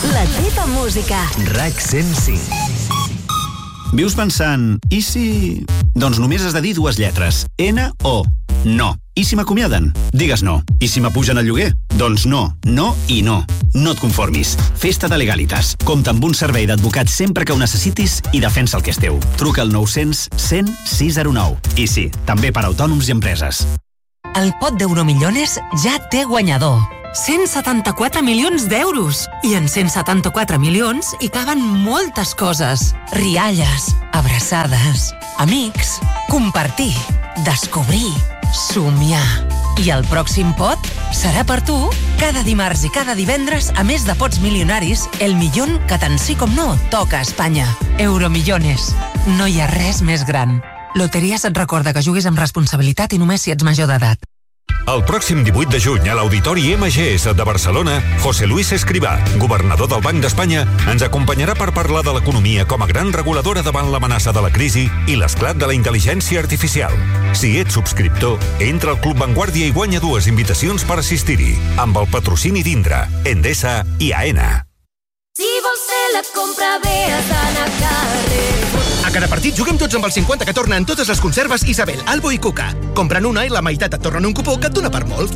La teva música. RAC 105. Vius pensant, i si... Doncs només has de dir dues lletres. N-O. No. I si m'acomiaden? Digues no. I si m'apugen el lloguer? Doncs no. No i no. No et conformis. Festa de Legalitas. Compta amb un servei d'advocat sempre que ho necessitis i defensa el que és teu. Truca al 900 100 609. I sí, també per autònoms i empreses. El pot d'Euromillones ja té guanyador. 174 milions d'euros. I en 174 milions hi caben moltes coses. Rialles, abraçades, amics, compartir, descobrir, somiar. I el pròxim pot serà per tu. Cada dimarts i cada divendres, a més de pots milionaris, el millón que tant sí com no toca a Espanya. Euromillones. No hi ha res més gran. Loteries et recorda que juguis amb responsabilitat i només si ets major d'edat. El pròxim 18 de juny a l'Auditori MGS de Barcelona, José Luis Escrivá, governador del Banc d'Espanya, ens acompanyarà per parlar de l'economia com a gran reguladora davant l'amenaça de la crisi i l'esclat de la intel·ligència artificial. Si ets subscriptor, entra al Club Vanguardia i guanya 2 invitacions per assistir-hi, amb el patrocini d'Indra, Endesa i AENA. Si vols fer la compra, ve a Sana Carrer. A cada partit juguem tots amb el 50 que tornen totes les conserves Isabel, Albo i Cuca. Comprant una i la meitat et tornen un cupó que et dona per molt.